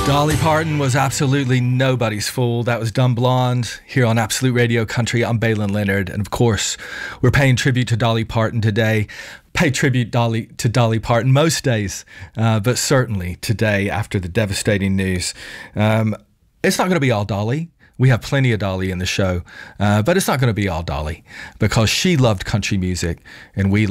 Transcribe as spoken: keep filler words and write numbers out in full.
Dolly Parton was absolutely nobody's fool. That was Dumb Blonde here on Absolute Radio Country. I'm Balin Leonard, and of course, we're paying tribute to Dolly Parton today. Pay tribute Dolly to Dolly Parton most days, uh, but certainly today after the devastating news. Um, it's not going to be all Dolly. We have plenty of Dolly in the show, uh, but it's not going to be all Dolly because she loved country music and we